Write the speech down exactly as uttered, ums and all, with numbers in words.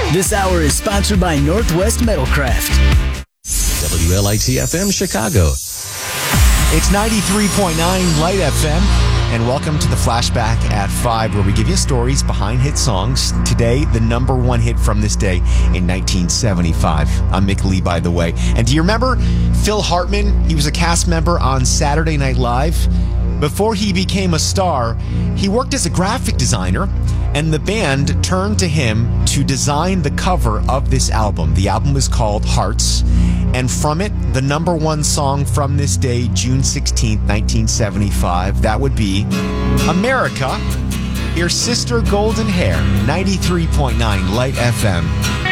This hour is sponsored by Northwest Metalcraft. W L I T F M Chicago. It's ninety-three point nine Light F M, and welcome to the Flashback at five, where we give you stories behind hit songs. Today, the number one hit from this day in nineteen seventy-five. I'm Mick Lee, by the way. And do you remember Phil Hartman? He was a cast member on Saturday Night Live. Before he became a star, he worked as a graphic designer, and the band turned to him to design the cover of this album. The album is called Hearts, and from it, the number one song from this day, June sixteenth, nineteen seventy-five, that would be America, Your Sister Golden Hair, ninety-three point nine Light F M.